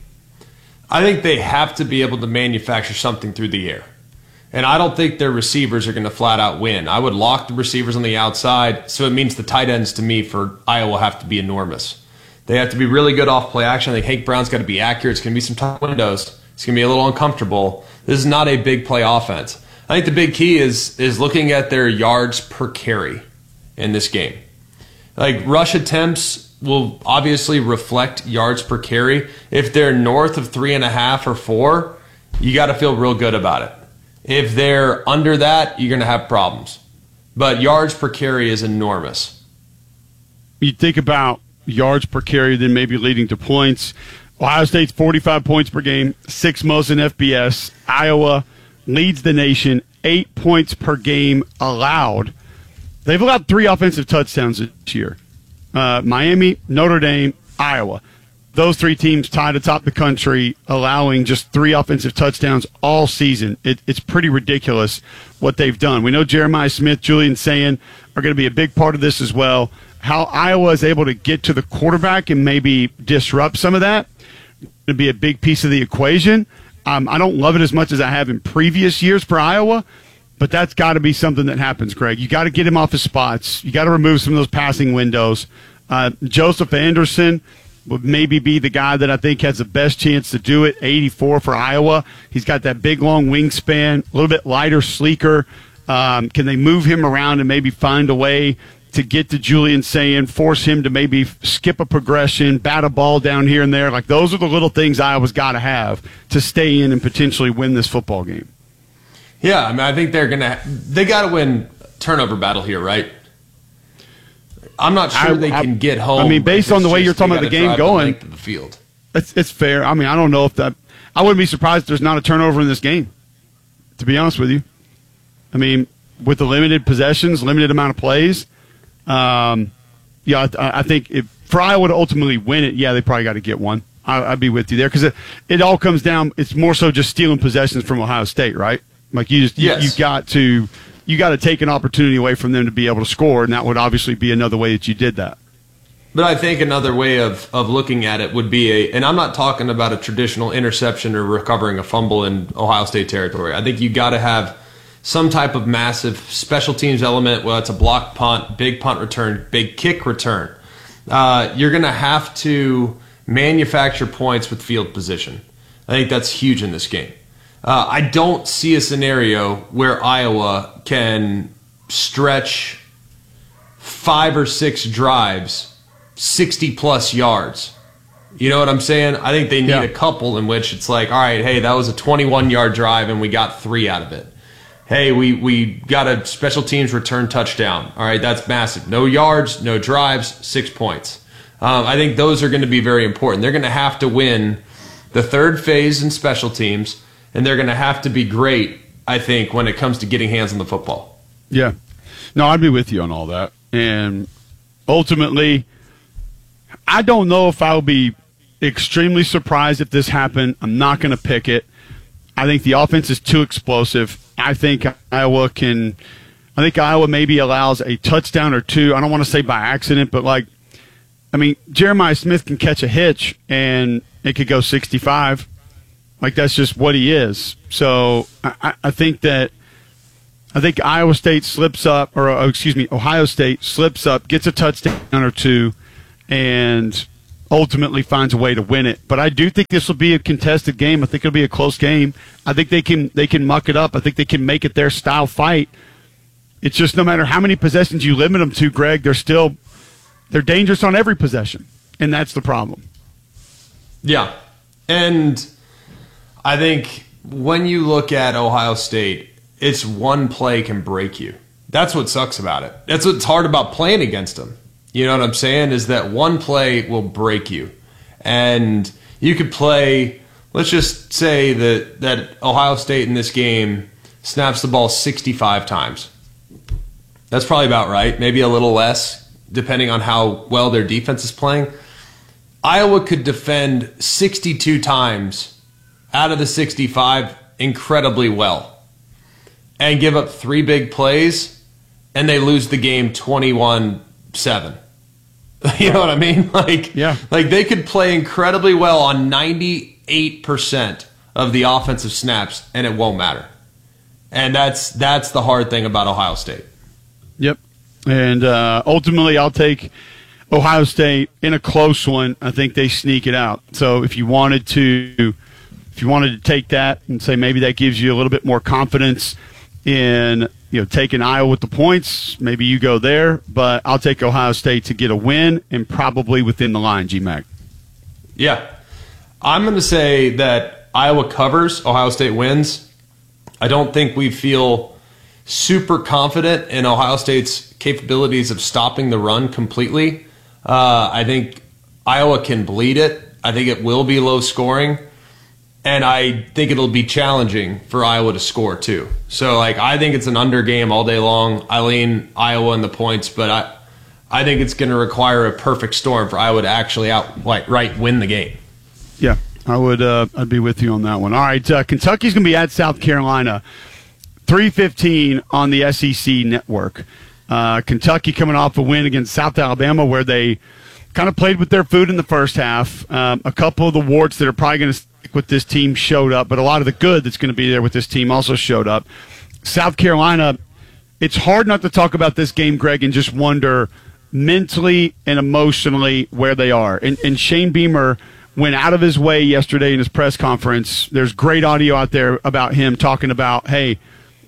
I think they have to be able to manufacture something through the air. And I don't think their receivers are going to flat out win. I would lock the receivers on the outside, so it means the tight ends to me for Iowa have to be enormous. They have to be really good off play action. I think Hank Brown's got to be accurate. It's going to be some tight windows. It's going to be a little uncomfortable. This is not a big play offense. I think the big key is looking at their yards per carry in this game. Like rush attempts will obviously reflect yards per carry. If they're north of 3.5 or 4, you got to feel real good about it. If they're under that, you're going to have problems. But yards per carry is enormous. You think about yards per carry, then maybe leading to points. Ohio State's 45 points per game, 6th most in FBS. Iowa leads the nation, 8 points per game allowed. They've allowed 3 offensive touchdowns this year. Miami, Notre Dame, Iowa. Those 3 teams tied atop the country, allowing just 3 offensive touchdowns all season. It's pretty ridiculous what they've done. We know Jeremiah Smith, Julian Sayin are going to be a big part of this as well. How Iowa is able to get to the quarterback and maybe disrupt some of that would be a big piece of the equation. I don't love it as much as I have in previous years for Iowa, but that's got to be something that happens, Greg. You got to get him off his spots. You got to remove some of those passing windows. Joseph Anderson would maybe be the guy that I think has the best chance to do it, 84 for Iowa. He's got that big, long wingspan, a little bit lighter, sleeker. Can they move him around and maybe find a way to get to Julian Sayin, force him to maybe skip a progression, bat a ball down here and there? Like, those are the little things Iowa's got to have to stay in and potentially win this football game. Yeah, I mean, I think they got to win turnover battle here, right? I'm not sure they can get home. I mean, based on the way you're talking about the game going, the field. It's fair. I mean, I don't know if that. I wouldn't be surprised if there's not a turnover in this game, to be honest with you. I mean, with the limited possessions, limited amount of plays, I think if for Iowa to ultimately win it, they probably got to get one. I'd be with you there because it all comes down. It's more so just stealing possessions from Ohio State, right? Like you got to take an opportunity away from them to be able to score, and that would obviously be another way that you did that. But I think another way of looking at it would be and I'm not talking about a traditional interception or recovering a fumble in Ohio State territory. I think you got to have some type of massive special teams element, whether it's a block punt, big punt return, big kick return. You're going to have to manufacture points with field position. I think that's huge in this game. I don't see a scenario where Iowa can stretch 5 or 6 drives, 60-plus yards. You know what I'm saying? I think they need a couple in which it's like, all right, hey, that was a 21-yard drive and we got 3 out of it. Hey, we got a special teams return touchdown. All right, that's massive. No yards, no drives, 6 points. I think those are going to be very important. They're going to have to win the third phase in special teams, and they're going to have to be great, I think, when it comes to getting hands on the football. Yeah. No, I'd be with you on all that. And ultimately, I don't know if I'll be extremely surprised if this happened. I'm not going to pick it. I think the offense is too explosive. I think Iowa maybe allows a touchdown or two. I don't want to say by accident, but Jeremiah Smith can catch a hitch and it could go 65. That's just what he is. So I think Ohio State slips up, Ohio State slips up, gets a touchdown or two, and ultimately finds a way to win it. But I do think this will be a contested game. I think it'll be a close game. I think they can muck it up. I think they can make it their style fight. It's just no matter how many possessions you limit them to, Greg, they're dangerous on every possession, and that's the problem. Yeah, and I think when you look at Ohio State, it's one play can break you. That's what sucks about it. That's what's hard about playing against them. You know what I'm saying? Is that one play will break you. And you could play, let's just say that Ohio State in this game snaps the ball 65 times. That's probably about right. Maybe a little less, depending on how well their defense is playing. Iowa could defend 62 times out of the 65 incredibly well and give up 3 big plays, and they lose the game 21-7. You know what I mean? They could play incredibly well on 98% of the offensive snaps, and it won't matter. And that's the hard thing about Ohio State. Yep. And ultimately, I'll take Ohio State in a close one. I think they sneak it out. So if you wanted to take that and say maybe that gives you a little bit more confidence in taking Iowa with the points, maybe you go there. But I'll take Ohio State to get a win and probably within the line, G-Mac. Yeah. I'm going to say that Iowa covers, Ohio State wins. I don't think we feel super confident in Ohio State's capabilities of stopping the run completely. I think Iowa can bleed it. I think it will be low scoring. And I think it'll be challenging for Iowa to score, too. So, I think it's an under game all day long. I lean Iowa in the points, but I think it's going to require a perfect storm for Iowa to actually outright win the game. Yeah, I'd be with you on that one. All right, Kentucky's going to be at South Carolina, 3:15 on the SEC network. Kentucky coming off a win against South Alabama where they kind of played with their food in the first half. A couple of the warts that are probably going to stick with this team showed up, but a lot of the good that's going to be there with this team also showed up. South Carolina, it's hard not to talk about this game, Greg, and just wonder mentally and emotionally where they are. And Shane Beamer went out of his way yesterday in his press conference. There's great audio out there about him talking about, hey,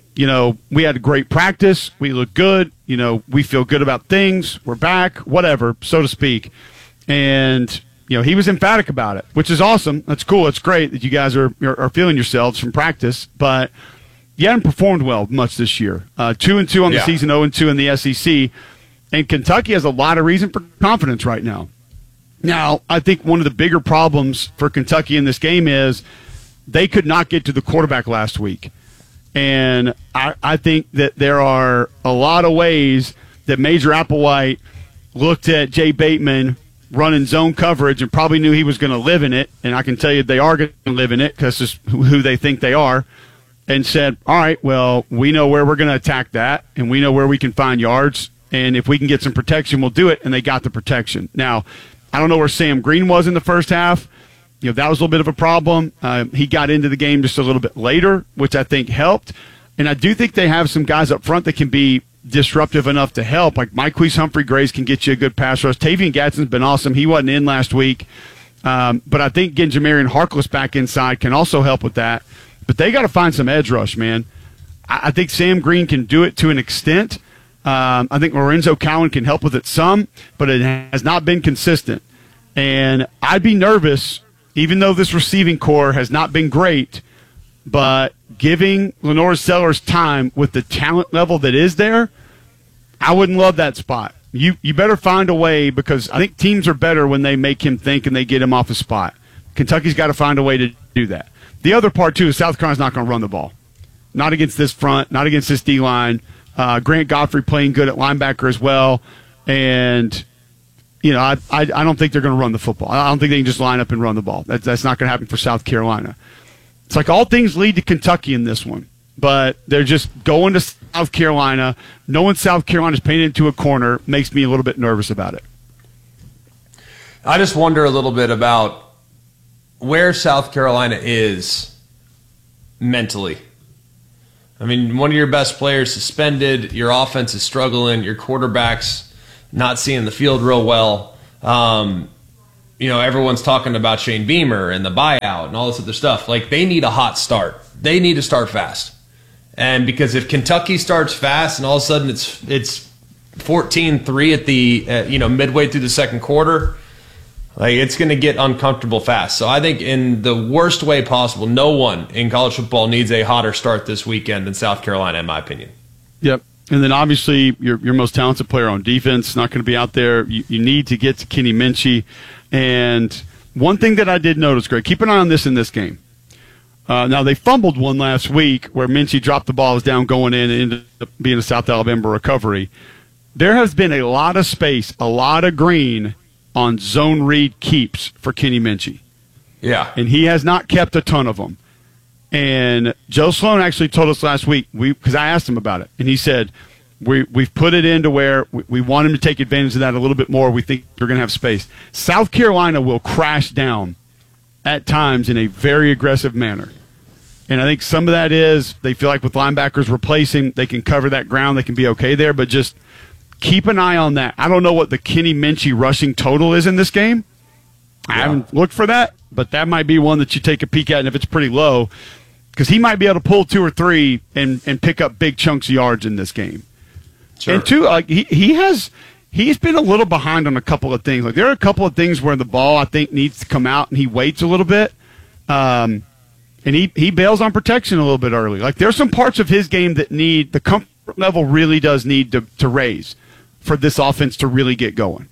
we had a great practice. We look good. We feel good about things. We're back, whatever, so to speak. And, he was emphatic about it, which is awesome. That's cool. It's great that you guys are feeling yourselves from practice. But you haven't performed well much this year. 2-2 on the season, 0-2 in the SEC. And Kentucky has a lot of reason for confidence right now. Now, I think one of the bigger problems for Kentucky in this game is they could not get to the quarterback last week. And I think that there are a lot of ways that Major Applewhite looked at Jay Bateman running zone coverage and probably knew he was going to live in it. And I can tell you they are going to live in it because it's who they think they are. And said, all right, well, we know where we're going to attack that, and we know where we can find yards. And if we can get some protection, we'll do it. And they got the protection. Now, I don't know where Sam Green was in the first half. That was a little bit of a problem. He got into the game just a little bit later, which I think helped. And I do think they have some guys up front that can be disruptive enough to help. Like Myquise Humphrey-Grace can get you a good pass rush. Tavian Gadsden's been awesome. He wasn't in last week. But I think getting Jamarian Harkless back inside can also help with that. But they got to find some edge rush, man. I think Sam Green can do it to an extent. I think Lorenzo Cowan can help with it some, but it has not been consistent. And I'd be nervous, even though this receiving core has not been great, but giving Lenore Sellers time with the talent level that is there, I wouldn't love that spot. You better find a way, because I think teams are better when they make him think and they get him off a spot. Kentucky's got to find a way to do that. The other part, too, is South Carolina's not going to run the ball. Not against this front, not against this D-line. Grant Godfrey playing good at linebacker as well. And I don't think they're going to run the football. I don't think they can just line up and run the ball. That's not going to happen for South Carolina. It's like all things lead to Kentucky in this one, but they're just going to South Carolina. Knowing South Carolina's painted into a corner makes me a little bit nervous about it. I just wonder a little bit about where South Carolina is mentally. I mean, one of your best players suspended, your offense is struggling, your quarterback's not seeing the field real well. Everyone's talking about Shane Beamer and the buyout and all this other stuff. Like, they need a hot start. They need to start fast. And because if Kentucky starts fast and all of a sudden it's 14-3 at the midway through the second quarter, like, it's going to get uncomfortable fast. So I think in the worst way possible, no one in college football needs a hotter start this weekend than South Carolina, in my opinion. Yep. And then obviously your most talented player on defense not going to be out there. You need to get to Kenny Minchey. And one thing that I did notice, Greg, keep an eye on this in this game. Now, they fumbled one last week where Minchey dropped the ball, was down going in, and ended up being a South Alabama recovery. There has been a lot of space, a lot of green on zone read keeps for Kenny Minchey. Yeah. And he has not kept a ton of them. And Joe Sloan actually told us last week, because I asked him about it, and he said, we've put it into where we want him to take advantage of that a little bit more. We think we're going to have space. South Carolina will crash down at times in a very aggressive manner. And I think some of that is they feel like with linebackers replacing, they can cover that ground, they can be okay there, but just keep an eye on that. I don't know what the Kenny Minchey rushing total is in this game. I haven't looked for that, but that might be one that you take a peek at, and if it's pretty low, because he might be able to pull 2 or 3 and pick up big chunks of yards in this game. Sure. And 2, like he's been a little behind on a couple of things. Like, there are a couple of things where the ball, I think, needs to come out, and he waits a little bit. And he bails on protection a little bit early. Like, there's some parts of his game that need, the comfort level really does need to raise for this offense to really get going.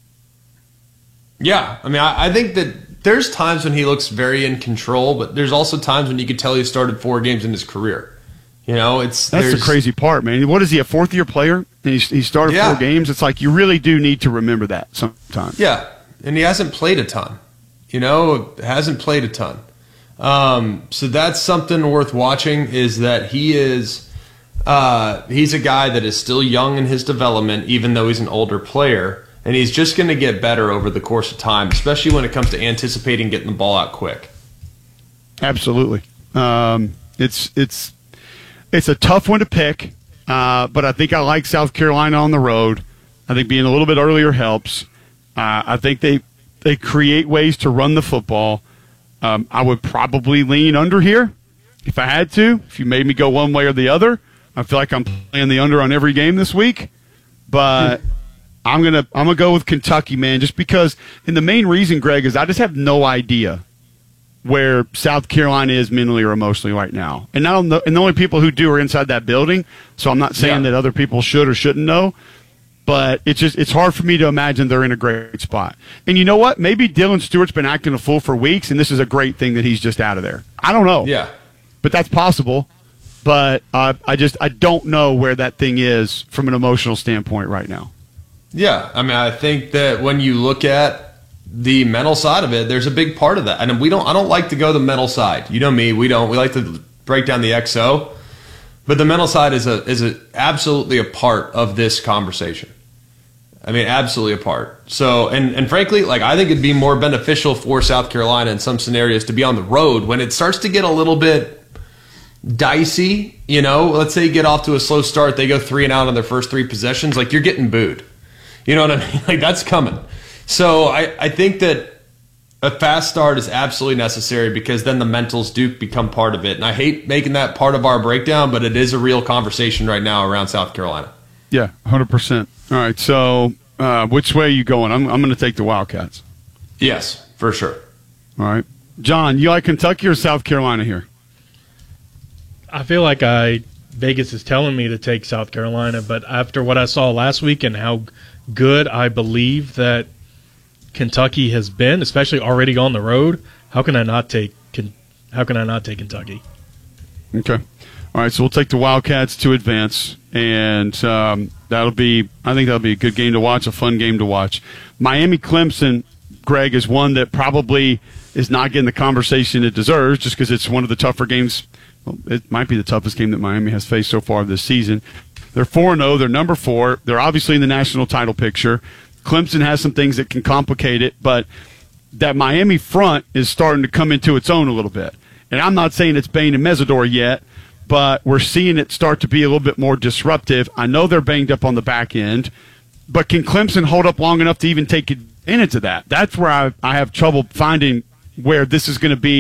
Yeah, I mean, I think that there's times when he looks very in control, but there's also times when you could tell he started 4 games in his career. That's the crazy part, man. What is he, a 4th-year player? And he started 4 games? It's like you really do need to remember that sometimes. Yeah, and he hasn't played a ton. Hasn't played a ton. So that's something worth watching, is that he's a guy that is still young in his development, even though he's an older player, and he's just going to get better over the course of time, especially when it comes to anticipating getting the ball out quick. Absolutely. It's a tough one to pick, but I think I like South Carolina on the road. I think being a little bit earlier helps. I think they create ways to run the football. I would probably lean under here if I had to. If you made me go one way or the other, I feel like I'm playing the under on every game this week. But I'm gonna go with Kentucky, man, just because. And the main reason, Greg, is I just have no idea where South Carolina is mentally or emotionally right now. And I don't know, and the only people who do are inside that building. So I'm not saying that other people should or shouldn't know. But it's hard for me to imagine they're in a great spot. And you know what? Maybe Dylan Stewart's been acting a fool for weeks, and this is a great thing that he's just out of there. I don't know. Yeah. But that's possible. But I don't know where that thing is from an emotional standpoint right now. Yeah. I mean, I think that when you look at the mental side of it, there's a big part of that. And I don't like to go the mental side. You know me. We like to break down the XO. But the mental side is absolutely a part of this conversation. I mean, absolutely a part. So, and frankly, like, I think it'd be more beneficial for South Carolina in some scenarios to be on the road when it starts to get a little bit dicey. Let's say you get off to a slow start, they go 3-and-out on their first 3 possessions. Like, you're getting booed. You know what I mean? Like, that's coming. So I think that a fast start is absolutely necessary, because then the mentals do become part of it. And I hate making that part of our breakdown, but it is a real conversation right now around South Carolina. Yeah, 100%. All right, so which way are you going? I'm going to take the Wildcats. Yes, for sure. All right. John, you like Kentucky or South Carolina here? I feel like Vegas is telling me to take South Carolina, but after what I saw last week and how good I believe that Kentucky has been, especially already on the road, how can I not take Kentucky? Okay. All right, so we'll take the Wildcats to advance, and I think that'll be a good game to watch, a fun game to watch. Miami-Clemson, Greg, is one that probably is not getting the conversation it deserves just because it's one of the tougher games. Well, it might be the toughest game that Miami has faced so far this season. They're 4-0. They're number 4. They're obviously in the national title picture. Clemson has some things that can complicate it, but that Miami front is starting to come into its own a little bit. And I'm not saying it's Bain and Mesidor yet, but we're seeing it start to be a little bit more disruptive. I know they're banged up on the back end, but can Clemson hold up long enough to even take advantage of that? That's where I have trouble finding where this is going to be